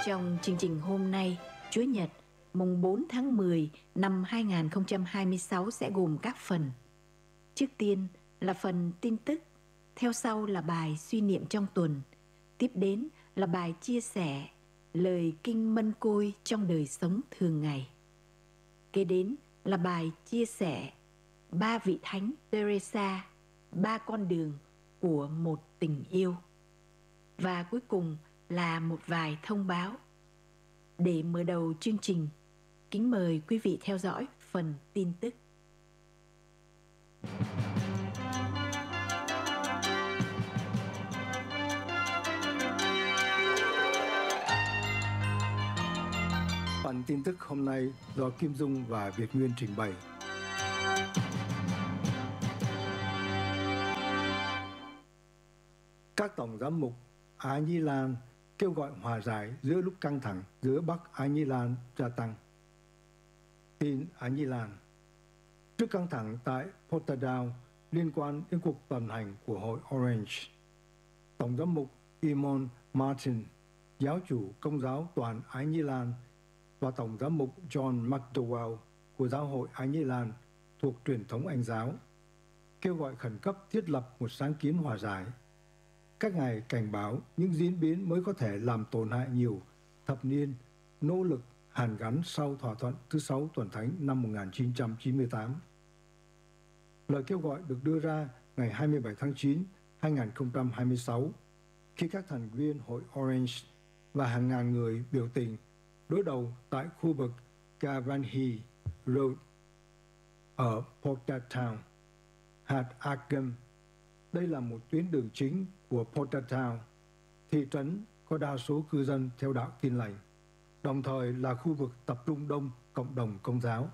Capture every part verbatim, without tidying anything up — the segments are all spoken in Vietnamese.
Trong chương trình hôm nay, Chúa Nhật, mùng bốn tháng mười năm hai nghìn không trăm hai mươi sáu sẽ gồm các phần. Trước tiên là phần tin tức, theo sau là bài suy niệm trong tuần, tiếp đến là bài chia sẻ, lời kinh mân côi trong đời sống thường ngày. Kế đến là bài chia sẻ, ba vị thánh Teresa, ba con đường của một tình yêu. Và cuối cùng là một vài thông báo. Để mở đầu chương trình, kính mời quý vị theo dõi phần tin tức. Phần tin tức hôm nay do Kim Dung và Việt Nguyên trình bày. Các tổng giám mục Ái Nhi Lan kêu gọi hòa giải giữa lúc căng thẳng giữa Bắc Ái Nhi Lan gia tăng. Tin Ái Nhi Lan. Trước căng thẳng tại Portadown liên quan đến cuộc tuần hành của hội Orange, tổng giám mục Eamon Martin, giáo chủ Công giáo toàn Ái Nhi Lan, và tổng giám mục John McDowell của giáo hội Ái Nhi Lan thuộc truyền thống Anh giáo kêu gọi khẩn cấp thiết lập một sáng kiến hòa giải. Các ngài cảnh báo những diễn biến mới có thể làm tổn hại nhiều thập niên nỗ lực hàn gắn sau thỏa thuận thứ sáu tuần thánh năm một nghìn chín trăm chín mươi tám. Lời kêu gọi được đưa ra ngày hai mươi bảy tháng chín năm hai nghìn không trăm hai mươi sáu khi các thành viên hội Orange và hàng ngàn người biểu tình đối đầu tại khu vực Cavanagh Road ở Portadown, hạt Arkham. Đây là một tuyến đường chính của Portadown, thị trấn có đa số cư dân theo đạo Tin Lành, đồng thời là khu vực tập trung đông cộng đồng Công giáo.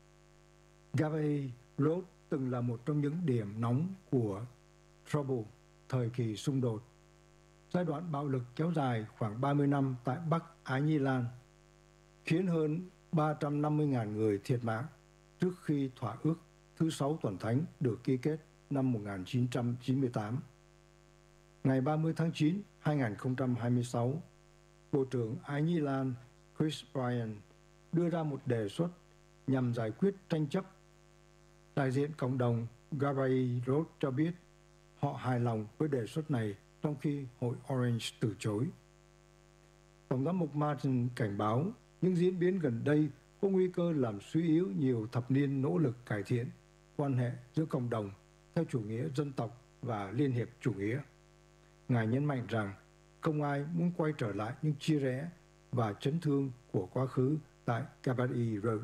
Cavanagh Road từng là một trong những điểm nóng của Trouble, thời kỳ xung đột, giai đoạn bạo lực kéo dài khoảng ba mươi năm tại Bắc Ái Nhi Lan, khiến hơn ba trăm năm mươi nghìn người thiệt mạng trước khi thỏa ước thứ sáu tuần thánh được ký kết năm một nghìn chín trăm chín mươi tám. Ngày ba mươi tháng chín năm hai nghìn không trăm hai mươi sáu, Bộ trưởng Ái Nhi Lan Chris Bryan đưa ra một đề xuất nhằm giải quyết tranh chấp. Đại diện cộng đồng Cavanagh Road cho biết họ hài lòng với đề xuất này, trong khi hội Orange từ chối. Tổng giám mục Martin cảnh báo những diễn biến gần đây có nguy cơ làm suy yếu nhiều thập niên nỗ lực cải thiện quan hệ giữa cộng đồng theo chủ nghĩa dân tộc và liên hiệp chủ nghĩa. Ngài nhấn mạnh rằng không ai muốn quay trở lại những chia rẽ và chấn thương của quá khứ tại Cavanagh Road.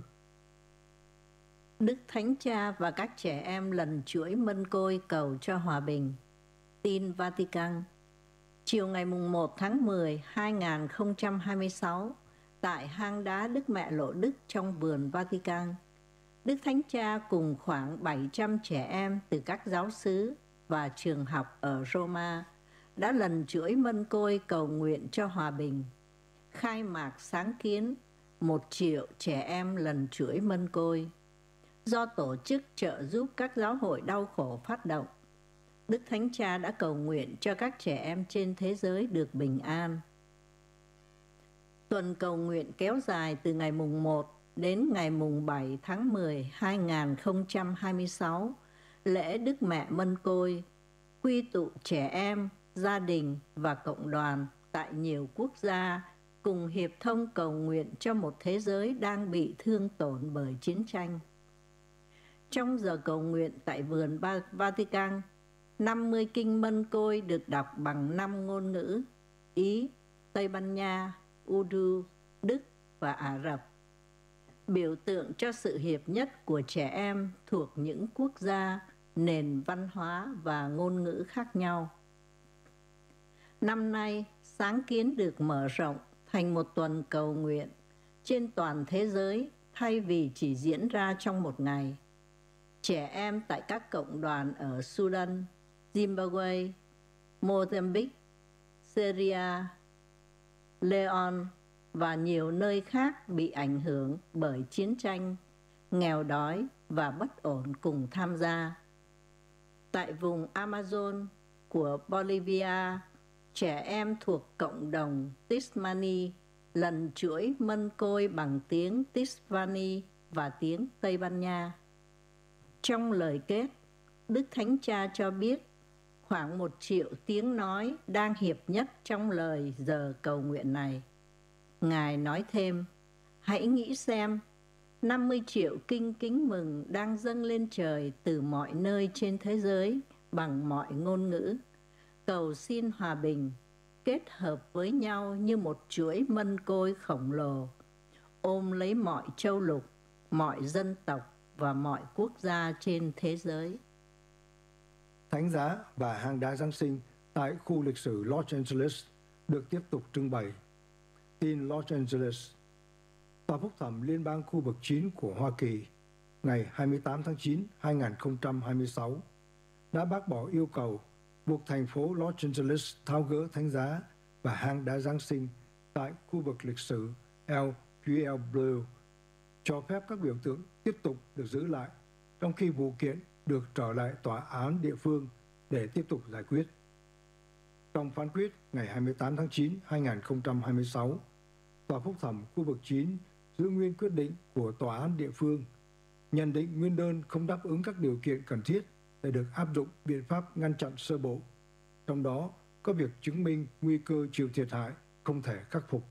Đức Thánh Cha và các trẻ em lần chuỗi mân côi cầu cho hòa bình. Tin Vatican. Chiều ngày một tháng mười năm hai nghìn không trăm hai mươi sáu, tại hang đá Đức Mẹ Lộ Đức trong vườn Vatican, Đức Thánh Cha cùng khoảng bảy trăm trẻ em từ các giáo xứ và trường học ở Roma đã lần chuỗi mân côi cầu nguyện cho hòa bình, khai mạc sáng kiến một triệu trẻ em lần chuỗi mân côi do tổ chức trợ giúp các giáo hội đau khổ phát động. Đức Thánh Cha đã cầu nguyện cho các trẻ em trên thế giới được bình an. Tuần cầu nguyện kéo dài từ ngày mùng một đến ngày mùng bảy tháng mười năm hai nghìn không trăm hai mươi sáu, lễ Đức Mẹ Mân Côi, quy tụ trẻ em, gia đình và cộng đoàn tại nhiều quốc gia cùng hiệp thông cầu nguyện cho một thế giới đang bị thương tổn bởi chiến tranh. Trong giờ cầu nguyện tại vườn Vatican, năm mươi kinh mân côi được đọc bằng năm ngôn ngữ: Ý, Tây Ban Nha, Urdu, Đức và Ả Rập, biểu tượng cho sự hiệp nhất của trẻ em thuộc những quốc gia, nền văn hóa và ngôn ngữ khác nhau. Năm nay, sáng kiến được mở rộng thành một tuần cầu nguyện trên toàn thế giới thay vì chỉ diễn ra trong một ngày. Trẻ em tại các cộng đoàn ở Sudan, Zimbabwe, Mozambique, Syria, Leon và nhiều nơi khác bị ảnh hưởng bởi chiến tranh, nghèo đói và bất ổn cùng tham gia. Tại vùng Amazon của Bolivia, trẻ em thuộc cộng đồng Tismani lần chuỗi mân côi bằng tiếng Tisvani và tiếng Tây Ban Nha. Trong lời kết, Đức Thánh Cha cho biết khoảng một triệu tiếng nói đang hiệp nhất trong lời giờ cầu nguyện này. Ngài nói thêm, hãy nghĩ xem, năm mươi triệu kinh kính mừng đang dâng lên trời từ mọi nơi trên thế giới bằng mọi ngôn ngữ, cầu xin hòa bình, kết hợp với nhau như một chuỗi mân côi khổng lồ, ôm lấy mọi châu lục, mọi dân tộc và mọi quốc gia trên thế giới. Thánh giá và hang đá Giáng sinh tại khu lịch sử Los Angeles được tiếp tục trưng bày. Tin Los Angeles. Tòa phúc thẩm liên bang khu vực chín của Hoa Kỳ ngày hai mươi tám tháng chín năm hai nghìn không trăm hai mươi sáu đã bác bỏ yêu cầu buộc thành phố Los Angeles tháo gỡ thánh giá và hang đá Giáng sinh tại khu vực lịch sử El Pueblo, cho phép các biểu tượng tiếp tục được giữ lại, trong khi vụ kiện được trở lại tòa án địa phương để tiếp tục giải quyết. Trong phán quyết ngày hai mươi tám tháng chín năm hai nghìn không trăm hai mươi sáu, Tòa phúc thẩm khu vực chín giữ nguyên quyết định của tòa án địa phương, nhận định nguyên đơn không đáp ứng các điều kiện cần thiết để được áp dụng biện pháp ngăn chặn sơ bộ, trong đó có việc chứng minh nguy cơ chịu thiệt hại không thể khắc phục.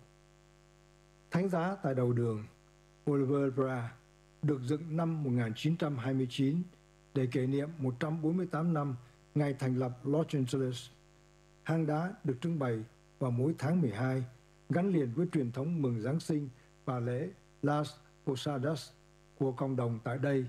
Thánh giá tại đầu đường Olivera được dựng năm một nghìn chín trăm hai mươi chín để kỷ niệm một trăm bốn mươi tám năm ngày thành lập Los Angeles. Hang đá được trưng bày vào mỗi tháng mười hai, gắn liền với truyền thống mừng Giáng sinh và lễ Las Posadas của cộng đồng tại đây.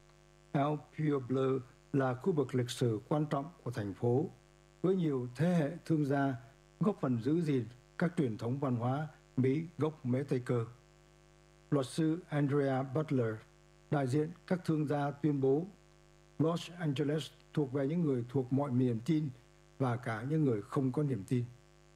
El Pueblo là khu vực lịch sử quan trọng của thành phố, với nhiều thế hệ thương gia góp phần giữ gìn các truyền thống văn hóa Mỹ gốc Mễ Tây Cơ. Luật sư Andrea Butler, đại diện các thương gia, tuyên bố Los Angeles thuộc về những người thuộc mọi niềm tin và cả những người không có niềm tin.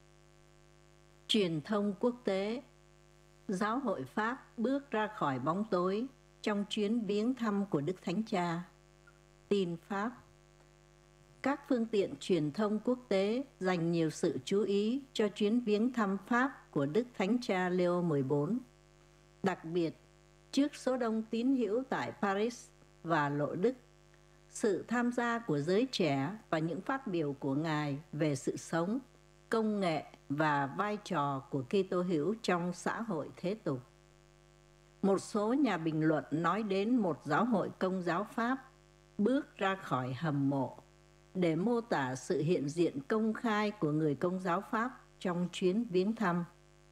Truyền thông quốc tế. Giáo hội Pháp bước ra khỏi bóng tối trong chuyến viếng thăm của Đức Thánh Cha. Tin Pháp. Các phương tiện truyền thông quốc tế dành nhiều sự chú ý cho chuyến viếng thăm Pháp của Đức Thánh Cha Leo mười bốn. Đặc biệt, trước số đông tín hữu tại Paris và Lộ Đức, sự tham gia của giới trẻ và những phát biểu của Ngài về sự sống, công nghệ và vai trò của Kitô hữu trong xã hội thế tục. Một số nhà bình luận nói đến một giáo hội Công giáo Pháp bước ra khỏi hầm mộ để mô tả sự hiện diện công khai của người Công giáo Pháp trong chuyến viếng thăm.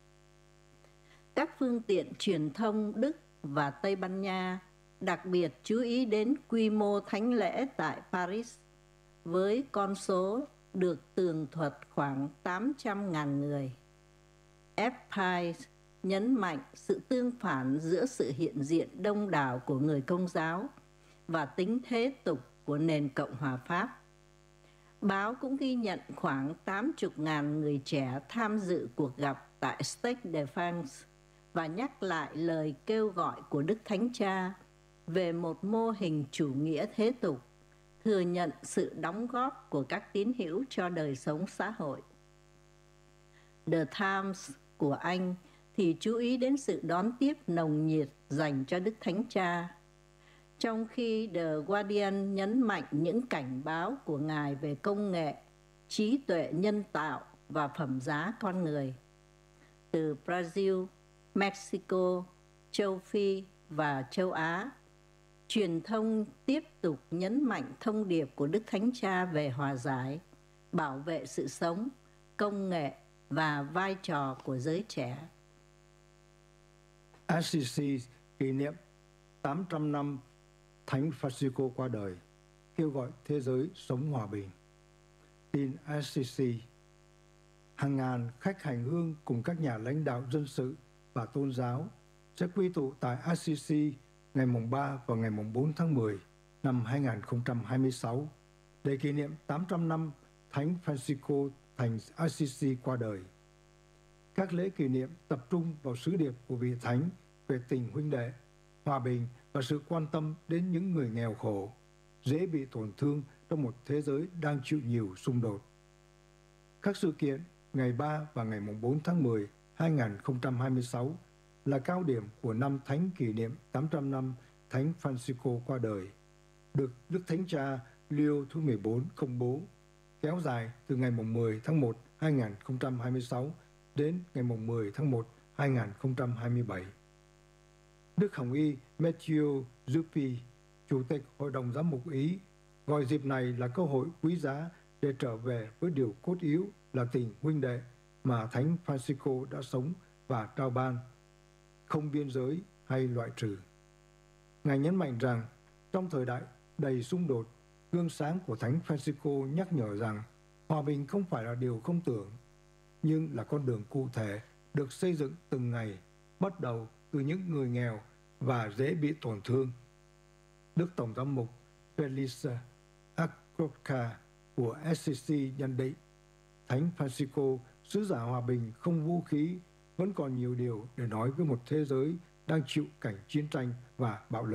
Các phương tiện truyền thông Đức và Tây Ban Nha đặc biệt chú ý đến quy mô thánh lễ tại Paris, với con số được tường thuật khoảng tám trăm nghìn người. Epais nhấn mạnh sự tương phản giữa sự hiện diện đông đảo của người Công giáo và tính thế tục của nền Cộng hòa Pháp. Báo cũng ghi nhận khoảng tám mươi nghìn người trẻ tham dự cuộc gặp tại Stade de France và nhắc lại lời kêu gọi của Đức Thánh Cha về một mô hình chủ nghĩa thế tục, thừa nhận sự đóng góp của các tín hữu cho đời sống xã hội. The Times của Anh thì chú ý đến sự đón tiếp nồng nhiệt dành cho Đức Thánh Cha, trong khi The Guardian nhấn mạnh những cảnh báo của Ngài về công nghệ, trí tuệ nhân tạo và phẩm giá con người. Từ Brazil, Mexico, châu Phi và châu Á, truyền thông tiếp tục nhấn mạnh thông điệp của Đức Thánh Cha về hòa giải, bảo vệ sự sống, công nghệ và vai trò của giới trẻ. Assisi kỷ niệm tám trăm năm Thánh Francisco qua đời, kêu gọi thế giới sống hòa bình. Tin Assisi. Hàng ngàn khách hành hương cùng các nhà lãnh đạo dân sự và tôn giáo sẽ quy tụ tại Assisi ngày mùng ba và ngày mùng bốn tháng mười năm hai nghìn không trăm hai mươi sáu để kỷ niệm tám trăm năm Thánh Francisco thành Assisi qua đời. Các lễ kỷ niệm tập trung vào sứ điệp của vị Thánh về tình huynh đệ, hòa bình và sự quan tâm đến những người nghèo khổ, dễ bị tổn thương trong một thế giới đang chịu nhiều xung đột. Các sự kiện ngày ba và ngày bốn tháng mười năm hai không hai sáu là cao điểm của năm Thánh kỷ niệm tám trăm năm Thánh Francisco qua đời, được Đức Thánh Cha Leo thứ mười bốn công bố, kéo dài từ ngày mười tháng một hai nghìn không trăm hai mươi sáu đến ngày mười tháng một hai nghìn không trăm hai mươi bảy. Đức Hồng Y Matthew Zuppi, Chủ tịch Hội đồng Giám mục Ý, gọi dịp này là cơ hội quý giá để trở về với điều cốt yếu là tình huynh đệ mà Thánh Francisco đã sống và trao ban, không biên giới hay loại trừ. Ngài nhấn mạnh rằng, trong thời đại đầy xung đột, gương sáng của Thánh Francisco nhắc nhở rằng hòa bình không phải là điều không tưởng, nhưng là con đường cụ thể được xây dựng từng ngày, bắt đầu từ những người nghèo và dễ bị tổn thương. Đức Tổng giám mục Felix Akrotka của ét xê xê nhận định, Thánh Francisco, sứ giả hòa bình không vũ khí, vẫn còn nhiều điều để nói với một thế giới đang chịu cảnh chiến tranh và bạo lực.